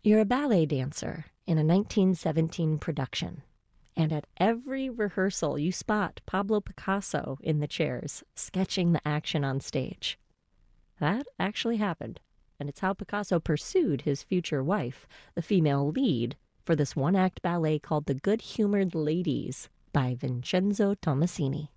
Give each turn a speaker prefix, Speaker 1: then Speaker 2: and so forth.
Speaker 1: You're a ballet dancer in a 1917 production, and at every rehearsal you spot Pablo Picasso in the chairs, sketching the action on stage. That actually happened, and it's how Picasso pursued his future wife, the female lead, for this one-act ballet called The Good-Humored Ladies by Vincenzo Tommasini.